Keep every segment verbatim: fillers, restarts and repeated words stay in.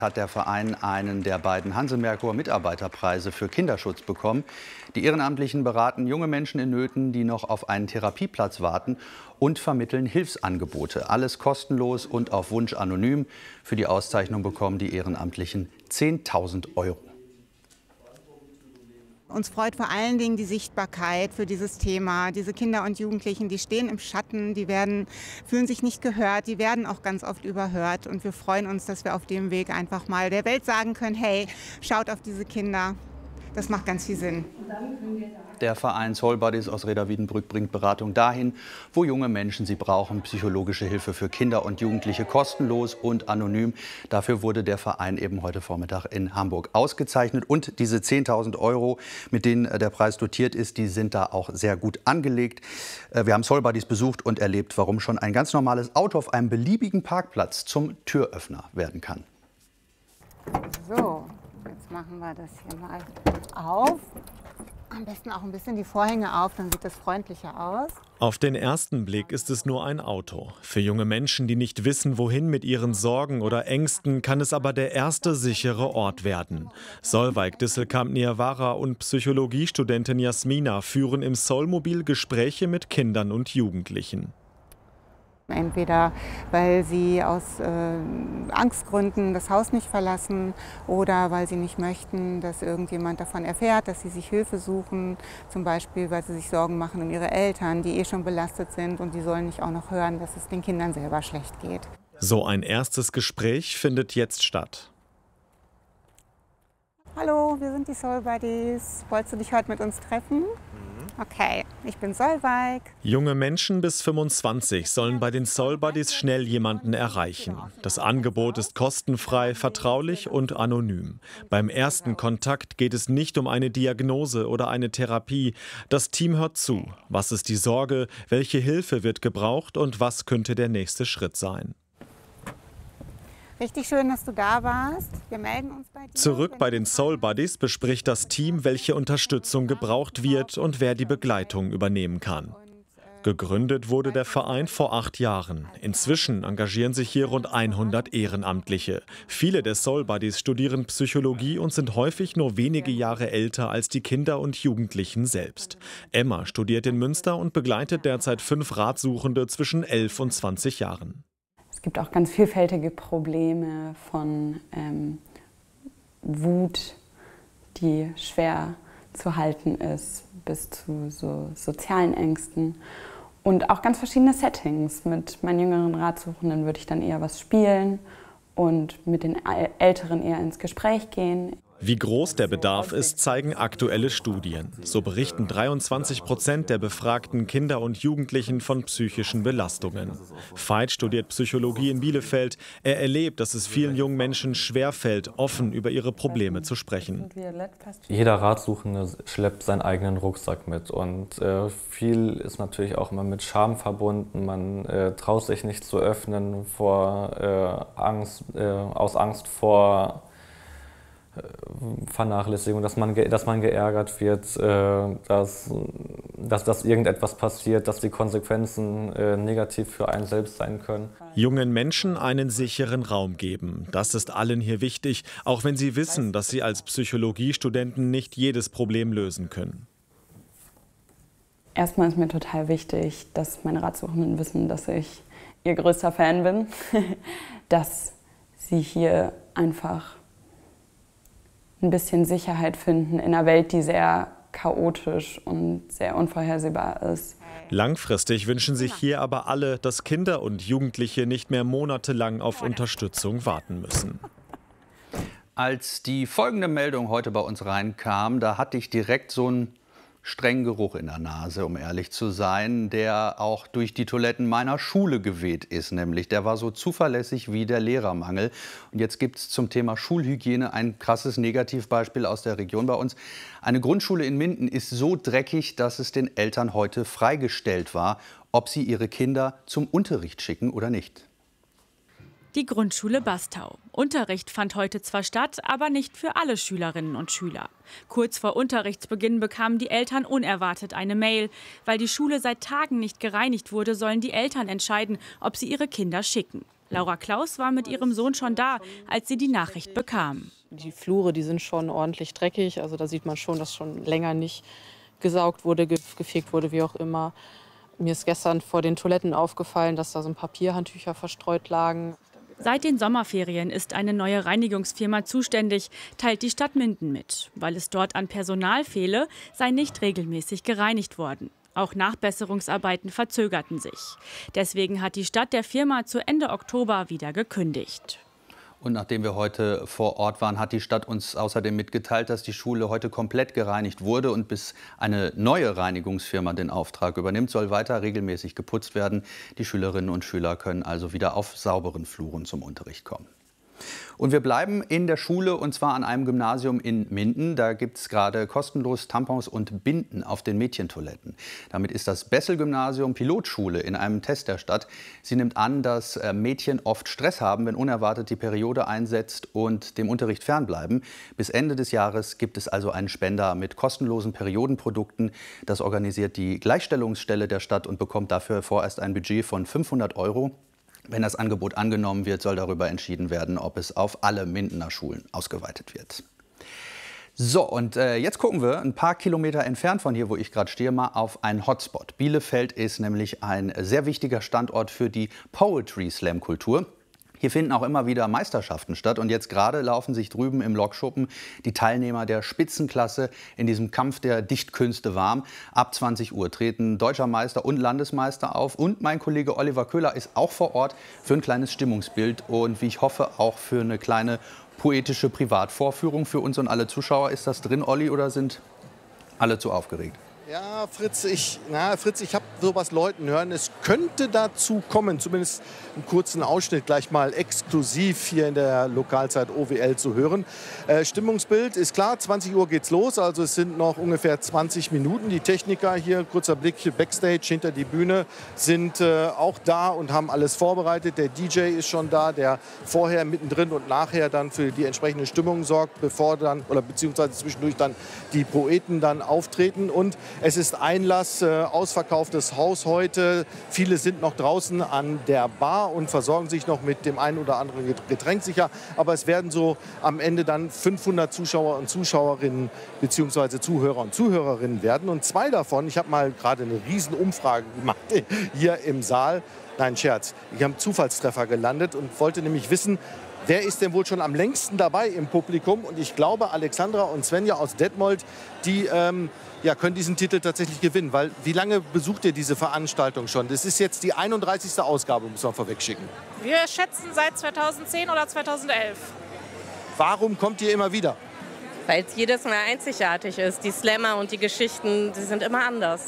Hat der Verein einen der beiden Hanse-Merkur-Mitarbeiterpreise für Kinderschutz bekommen. Die Ehrenamtlichen beraten junge Menschen in Nöten, die noch auf einen Therapieplatz warten, und vermitteln Hilfsangebote. Alles kostenlos und auf Wunsch anonym. Für die Auszeichnung bekommen die Ehrenamtlichen zehntausend Euro. Uns freut vor allen Dingen die Sichtbarkeit für dieses Thema. Diese Kinder und Jugendlichen, die stehen im Schatten, die werden, fühlen sich nicht gehört, die werden auch ganz oft überhört. Und wir freuen uns, dass wir auf dem Weg einfach mal der Welt sagen können, hey, schaut auf diese Kinder. Das macht ganz viel Sinn. Der Verein Soul Buddies aus Reda-Wiedenbrück bringt Beratung dahin, wo junge Menschen sie brauchen. Psychologische Hilfe für Kinder und Jugendliche kostenlos und anonym. Dafür wurde der Verein eben heute Vormittag in Hamburg ausgezeichnet. Und diese zehntausend Euro, mit denen der Preis dotiert ist, die sind da auch sehr gut angelegt. Wir haben Soul Buddies besucht und erlebt, warum schon ein ganz normales Auto auf einem beliebigen Parkplatz zum Türöffner werden kann. So, jetzt machen wir das hier mal auf. Am besten auch ein bisschen die Vorhänge auf, dann sieht das freundlicher aus. Auf den ersten Blick ist es nur ein Auto. Für junge Menschen, die nicht wissen, wohin mit ihren Sorgen oder Ängsten, kann es aber der erste sichere Ort werden. Solveig Disselkamp-Niawara und Psychologiestudentin Jasmina führen im Soulmobil Gespräche mit Kindern und Jugendlichen. Entweder weil sie aus äh, Angstgründen das Haus nicht verlassen oder weil sie nicht möchten, dass irgendjemand davon erfährt, dass sie sich Hilfe suchen. Zum Beispiel, weil sie sich Sorgen machen um ihre Eltern, die eh schon belastet sind, und die sollen nicht auch noch hören, dass es den Kindern selber schlecht geht. So ein erstes Gespräch findet jetzt statt. Hallo, wir sind die Soul Buddies. Wolltest du dich heute mit uns treffen? Okay, ich bin Solveig. Junge Menschen bis fünfundzwanzig sollen bei den Soul Buddies schnell jemanden erreichen. Das Angebot ist kostenfrei, vertraulich und anonym. Beim ersten Kontakt geht es nicht um eine Diagnose oder eine Therapie. Das Team hört zu. Was ist die Sorge? Welche Hilfe wird gebraucht? Und was könnte der nächste Schritt sein? Richtig schön, dass du da warst. Wir melden uns bei dir. Zurück bei den Soul Buddies bespricht das Team, welche Unterstützung gebraucht wird und wer die Begleitung übernehmen kann. Gegründet wurde der Verein vor acht Jahren. Inzwischen engagieren sich hier rund hundert Ehrenamtliche. Viele der Soul Buddies studieren Psychologie und sind häufig nur wenige Jahre älter als die Kinder und Jugendlichen selbst. Emma studiert in Münster und begleitet derzeit fünf Ratsuchende zwischen elf und zwanzig Jahren. Es gibt auch ganz vielfältige Probleme von ähm, Wut, die schwer zu halten ist, bis zu so sozialen Ängsten. Und auch ganz verschiedene Settings. Mit meinen jüngeren Ratsuchenden würde ich dann eher was spielen und mit den Älteren eher ins Gespräch gehen. Wie groß der Bedarf ist, zeigen aktuelle Studien. So berichten dreiundzwanzig Prozent der befragten Kinder und Jugendlichen von psychischen Belastungen. Veit studiert Psychologie in Bielefeld. Er erlebt, dass es vielen jungen Menschen schwerfällt, offen über ihre Probleme zu sprechen. Jeder Ratsuchende schleppt seinen eigenen Rucksack mit. Und äh, viel ist natürlich auch immer mit Scham verbunden. Man äh, traut sich nicht zu öffnen vor, äh, Angst, äh, aus Angst vor Vernachlässigung, dass man, dass man geärgert wird, dass, dass, dass irgendetwas passiert, dass die Konsequenzen negativ für einen selbst sein können. Jungen Menschen einen sicheren Raum geben. Das ist allen hier wichtig, auch wenn sie wissen, dass sie als Psychologiestudenten nicht jedes Problem lösen können. Erstmal ist mir total wichtig, dass meine Ratsuchenden wissen, dass ich ihr größter Fan bin, dass sie hier einfach ein bisschen Sicherheit finden in einer Welt, die sehr chaotisch und sehr unvorhersehbar ist. Langfristig wünschen sich hier aber alle, dass Kinder und Jugendliche nicht mehr monatelang auf Unterstützung warten müssen. Als die folgende Meldung heute bei uns reinkam, da hatte ich direkt so einen strengen Geruch in der Nase, um ehrlich zu sein, der auch durch die Toiletten meiner Schule geweht ist. Nämlich, der war so zuverlässig wie der Lehrermangel. Und jetzt gibt es zum Thema Schulhygiene ein krasses Negativbeispiel aus der Region bei uns. Eine Grundschule in Minden ist so dreckig, dass es den Eltern heute freigestellt war, ob sie ihre Kinder zum Unterricht schicken oder nicht. Die Grundschule Bastau. Unterricht fand heute zwar statt, aber nicht für alle Schülerinnen und Schüler. Kurz vor Unterrichtsbeginn bekamen die Eltern unerwartet eine Mail. Weil die Schule seit Tagen nicht gereinigt wurde, sollen die Eltern entscheiden, ob sie ihre Kinder schicken. Laura Klaus war mit ihrem Sohn schon da, als sie die Nachricht bekam. Die Flure, die sind schon ordentlich dreckig. Also da sieht man schon, dass schon länger nicht gesaugt wurde, gefegt wurde, wie auch immer. Mir ist gestern vor den Toiletten aufgefallen, dass da so ein Papierhandtücher verstreut lagen. Seit den Sommerferien ist eine neue Reinigungsfirma zuständig, teilt die Stadt Minden mit. Weil es dort an Personal fehle, sei nicht regelmäßig gereinigt worden. Auch Nachbesserungsarbeiten verzögerten sich. Deswegen hat die Stadt der Firma zu Ende Oktober wieder gekündigt. Und nachdem wir heute vor Ort waren, hat die Stadt uns außerdem mitgeteilt, dass die Schule heute komplett gereinigt wurde. Und bis eine neue Reinigungsfirma den Auftrag übernimmt, soll weiter regelmäßig geputzt werden. Die Schülerinnen und Schüler können also wieder auf sauberen Fluren zum Unterricht kommen. Und wir bleiben in der Schule, und zwar an einem Gymnasium in Minden. Da gibt es gerade kostenlos Tampons und Binden auf den Mädchentoiletten. Damit ist das Bessel-Gymnasium Pilotschule in einem Test der Stadt. Sie nimmt an, dass Mädchen oft Stress haben, wenn unerwartet die Periode einsetzt und dem Unterricht fernbleiben. Bis Ende des Jahres gibt es also einen Spender mit kostenlosen Periodenprodukten. Das organisiert die Gleichstellungsstelle der Stadt und bekommt dafür vorerst ein Budget von fünfhundert Euro. Wenn das Angebot angenommen wird, soll darüber entschieden werden, ob es auf alle Mindener Schulen ausgeweitet wird. So, und äh, jetzt gucken wir ein paar Kilometer entfernt von hier, wo ich gerade stehe, mal auf einen Hotspot. Bielefeld ist nämlich ein sehr wichtiger Standort für die Poetry Slam Kultur. Hier finden auch immer wieder Meisterschaften statt, und jetzt gerade laufen sich drüben im Lokschuppen die Teilnehmer der Spitzenklasse in diesem Kampf der Dichtkünste warm. Ab zwanzig Uhr treten Deutscher Meister und Landesmeister auf, und mein Kollege Oliver Köhler ist auch vor Ort für ein kleines Stimmungsbild und, wie ich hoffe, auch für eine kleine poetische Privatvorführung für uns und alle Zuschauer. Ist das drin, Olli, oder sind alle zu aufgeregt? Ja, Fritz, ich, na, Fritz, ich habe sowas Leuten hören. Es könnte dazu kommen, zumindest einen kurzen Ausschnitt gleich mal exklusiv hier in der Lokalzeit O W L zu hören. Äh, Stimmungsbild ist klar, zwanzig Uhr geht's los, also es sind noch ungefähr zwanzig Minuten. Die Techniker hier, kurzer Blick Backstage hinter die Bühne, sind äh, auch da und haben alles vorbereitet. Der D J ist schon da, der vorher, mittendrin und nachher dann für die entsprechende Stimmung sorgt, bevor dann, oder beziehungsweise zwischendurch dann die Poeten dann auftreten. Und es ist Einlass, äh, ausverkauftes Haus heute. Viele sind noch draußen an der Bar und versorgen sich noch mit dem einen oder anderen Getränk sicher. Aber es werden so am Ende dann fünfhundert Zuschauer und Zuschauerinnen bzw. Zuhörer und Zuhörerinnen werden. Und zwei davon, ich habe mal gerade eine riesen Umfrage gemacht hier im Saal. Nein, Scherz, ich habe einen Zufallstreffer gelandet und wollte nämlich wissen, wer ist denn wohl schon am längsten dabei im Publikum? Und ich glaube, Alexandra und Svenja aus Detmold, die ähm, ja, können diesen Titel tatsächlich gewinnen. Weil, wie lange besucht ihr diese Veranstaltung schon? Das ist jetzt die einunddreißigste Ausgabe, muss man vorwegschicken. Wir schätzen seit zweitausendzehn oder zweitausendelf. Warum kommt ihr immer wieder? Weil es jedes Mal einzigartig ist. Die Slammer und die Geschichten, die sind immer anders.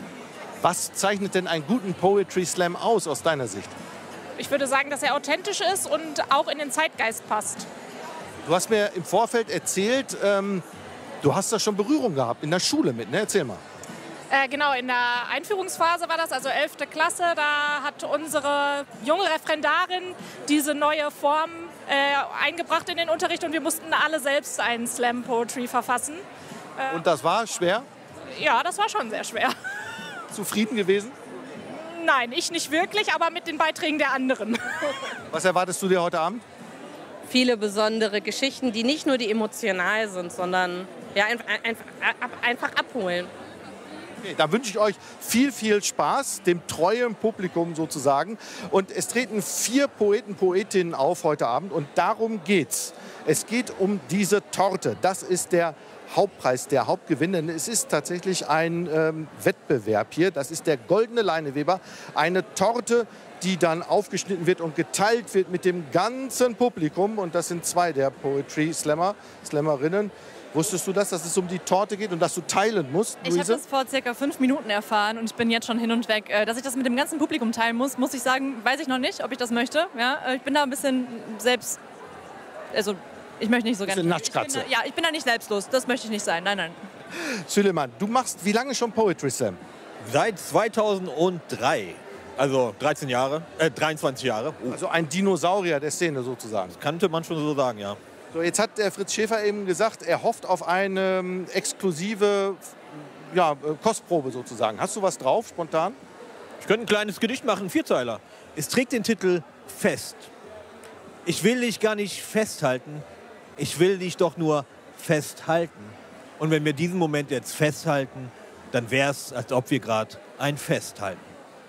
Was zeichnet denn einen guten Poetry Slam aus, aus deiner Sicht? Ich würde sagen, dass er authentisch ist und auch in den Zeitgeist passt. Du hast mir im Vorfeld erzählt, ähm, du hast da schon Berührung gehabt in der Schule mit, ne? Erzähl mal. Äh, genau, in der Einführungsphase war das, also elfte Klasse. Da hat unsere junge Referendarin diese neue Form äh, eingebracht in den Unterricht und wir mussten alle selbst einen Slam Poetry verfassen. Äh, und das war schwer? Ja, das war schon sehr schwer. Zufrieden gewesen? Nein, ich nicht wirklich, aber mit den Beiträgen der anderen. Was erwartest du dir heute Abend? Viele besondere Geschichten, die nicht nur die emotional sind, sondern ja, einfach, einfach, einfach abholen. Okay, da wünsche ich euch viel, viel Spaß, dem treuen Publikum sozusagen. Und es treten vier Poeten, Poetinnen auf heute Abend und darum geht's. Es geht um diese Torte. Das ist der Hauptpreis, der Hauptgewinn, denn es ist tatsächlich ein ähm, Wettbewerb hier. Das ist der Goldene Leineweber, eine Torte, die dann aufgeschnitten wird und geteilt wird mit dem ganzen Publikum. Und das sind zwei der Poetry Slammer, Slammerinnen. Wusstest du das, dass es um die Torte geht und dass du teilen musst, Luise? Ich habe das vor circa fünf Minuten erfahren und ich bin jetzt schon hin und weg. Dass ich das mit dem ganzen Publikum teilen muss, muss ich sagen, weiß ich noch nicht, ob ich das möchte. Ja, ich bin da ein bisschen selbst, also ich möchte nicht so gerne. Naschkatze. Ja, ich bin da nicht selbstlos. Das möchte ich nicht sein. Nein, nein. Süleyman, du machst wie lange schon Poetry Slam? Seit zweitausenddrei. Also dreizehn Jahre, äh, dreiundzwanzig Jahre. Uh. Also ein Dinosaurier der Szene sozusagen. Das könnte man schon so sagen, ja. So, jetzt hat der Fritz Schäfer eben gesagt, er hofft auf eine ähm, exklusive ja, Kostprobe sozusagen. Hast du was drauf, spontan? Ich könnte ein kleines Gedicht machen, ein Vierzeiler. Es trägt den Titel Fest. Ich will dich gar nicht festhalten, ich will dich doch nur festhalten. Und wenn wir diesen Moment jetzt festhalten, dann wäre es, als ob wir gerade ein Fest halten.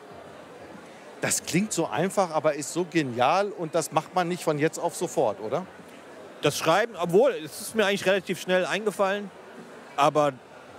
Das klingt so einfach, aber ist so genial und das macht man nicht von jetzt auf sofort, oder? Das Schreiben, obwohl, es ist mir eigentlich relativ schnell eingefallen, aber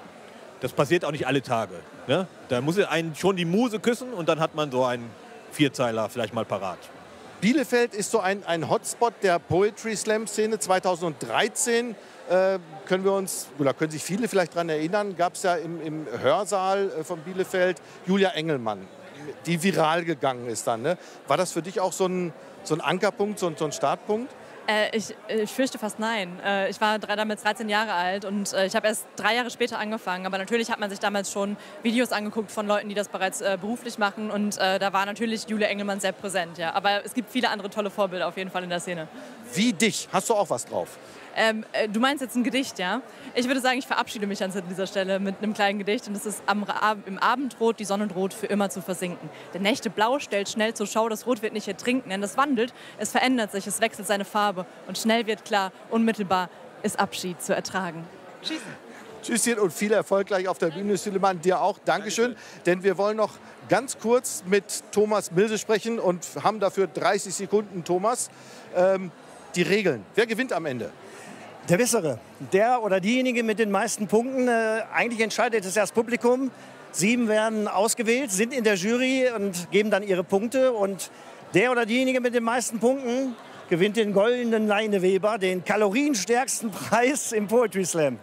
das passiert auch nicht alle Tage. Ne? Da muss einen schon die Muse küssen und dann hat man so einen Vierzeiler vielleicht mal parat. Bielefeld ist so ein, ein Hotspot der Poetry Slam Szene. zweitausenddreizehn äh, können wir uns, oder können sich viele vielleicht daran erinnern, gab es ja im, im Hörsaal von Bielefeld Julia Engelmann, die viral gegangen ist dann. Ne? War das für dich auch so ein, so ein Ankerpunkt, so ein, so ein Startpunkt? Äh, ich, ich fürchte fast nein. Äh, ich war damals dreizehn Jahre alt und äh, ich habe erst drei Jahre später angefangen. Aber natürlich hat man sich damals schon Videos angeguckt von Leuten, die das bereits äh, beruflich machen. Und äh, da war natürlich Julia Engelmann sehr präsent. Ja. Aber es gibt viele andere tolle Vorbilder auf jeden Fall in der Szene. Wie dich? Hast du auch was drauf? Ähm, äh, du meinst jetzt ein Gedicht, ja? Ich würde sagen, ich verabschiede mich an dieser Stelle mit einem kleinen Gedicht. Und das ist am Ra im Abendrot, die Sonne droht für immer zu versinken. Der Nächte Blau stellt schnell zur Schau, das Rot wird nicht ertrinken. Denn es wandelt, es verändert sich, es wechselt seine Farbe. Und schnell wird klar, unmittelbar ist Abschied zu ertragen. Tschüss. Tschüsschen und viel Erfolg gleich auf der Bühne, Süleyman. Dir auch. Dankeschön. Denn wir wollen noch ganz kurz mit Thomas Milse sprechen und haben dafür dreißig Sekunden. Thomas, ähm, die Regeln. Wer gewinnt am Ende? Der Bessere, der oder diejenige mit den meisten Punkten. Äh, eigentlich entscheidet es das Publikum. Sieben werden ausgewählt, sind in der Jury und geben dann ihre Punkte. Und der oder diejenige mit den meisten Punkten gewinnt den goldenen Leineweber, den kalorienstärksten Preis im Poetry Slam.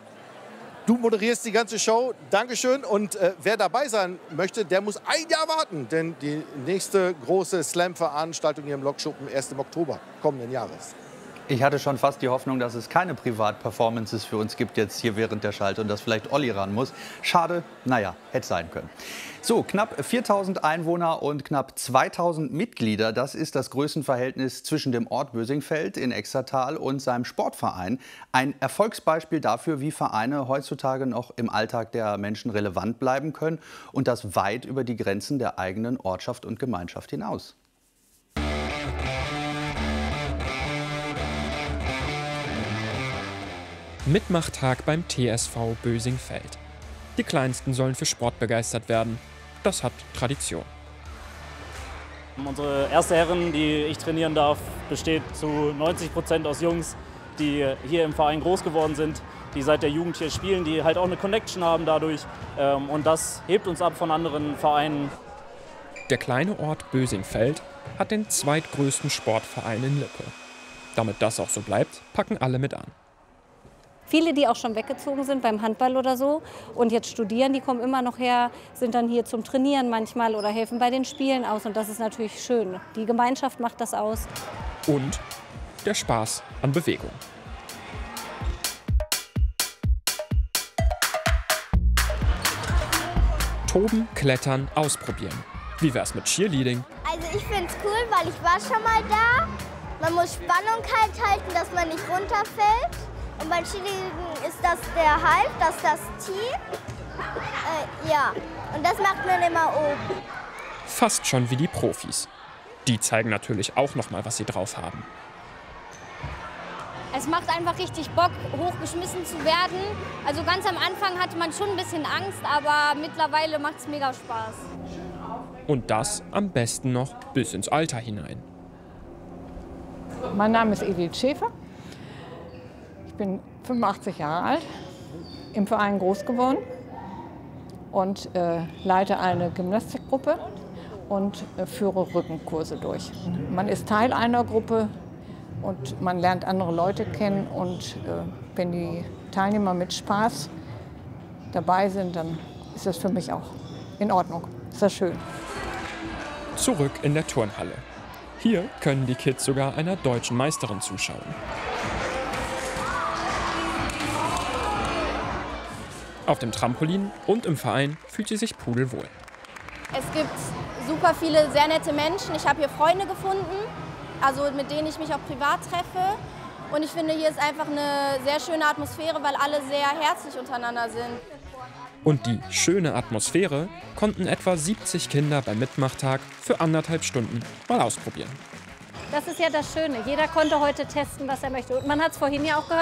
Du moderierst die ganze Show. Dankeschön. Und äh, wer dabei sein möchte, der muss ein Jahr warten. Denn die nächste große Slam-Veranstaltung hier im Lokschuppen erst im Oktober kommenden Jahres. Ich hatte schon fast die Hoffnung, dass es keine Privatperformances für uns gibt jetzt hier während der Schalte und dass vielleicht Olli ran muss. Schade, naja, hätte sein können. So, knapp viertausend Einwohner und knapp zweitausend Mitglieder, das ist das Größenverhältnis zwischen dem Ort Bösingfeld in Extertal und seinem Sportverein. Ein Erfolgsbeispiel dafür, wie Vereine heutzutage noch im Alltag der Menschen relevant bleiben können und das weit über die Grenzen der eigenen Ortschaft und Gemeinschaft hinaus. Mitmachtag beim T S V Bösingfeld. Die Kleinsten sollen für Sport begeistert werden. Das hat Tradition. Unsere erste Herren, die ich trainieren darf, besteht zu neunzig Prozent aus Jungs, die hier im Verein groß geworden sind, die seit der Jugend hier spielen, die halt auch eine Connection haben dadurch. Und das hebt uns ab von anderen Vereinen. Der kleine Ort Bösingfeld hat den zweitgrößten Sportverein in Lippe. Damit das auch so bleibt, packen alle mit an. Viele, die auch schon weggezogen sind beim Handball oder so und jetzt studieren, die kommen immer noch her, sind dann hier zum Trainieren manchmal oder helfen bei den Spielen aus. Und das ist natürlich schön. Die Gemeinschaft macht das aus. Und der Spaß an Bewegung. Toben, klettern, ausprobieren. Wie wär's mit Cheerleading? Also ich find's cool, weil ich war schon mal da. Man muss Spannung halt halten, dass man nicht runterfällt. Und beim Cheerleading ist das der Halt, das ist das Team. Äh, ja, und das macht man immer oben. Fast schon wie die Profis. Die zeigen natürlich auch noch mal, was sie drauf haben. Es macht einfach richtig Bock, hochgeschmissen zu werden. Also ganz am Anfang hatte man schon ein bisschen Angst, aber mittlerweile macht es mega Spaß. Und das am besten noch bis ins Alter hinein. Mein Name ist Edith Schäfer. Ich bin fünfundachtzig Jahre alt, im Verein groß geworden und äh, leite eine Gymnastikgruppe und äh, führe Rückenkurse durch. Man ist Teil einer Gruppe und man lernt andere Leute kennen und äh, wenn die Teilnehmer mit Spaß dabei sind, dann ist das für mich auch in Ordnung. Ist das schön. Zurück in der Turnhalle. Hier können die Kids sogar einer deutschen Meisterin zuschauen. Auf dem Trampolin und im Verein fühlt sie sich pudelwohl. Es gibt super viele sehr nette Menschen. Ich habe hier Freunde gefunden, also mit denen ich mich auch privat treffe. Und ich finde, hier ist einfach eine sehr schöne Atmosphäre, weil alle sehr herzlich untereinander sind. Und die schöne Atmosphäre konnten etwa siebzig Kinder beim Mitmachtag für anderthalb Stunden mal ausprobieren. Das ist ja das Schöne. Jeder konnte heute testen, was er möchte. Und man hat es vorhin ja auch gehört.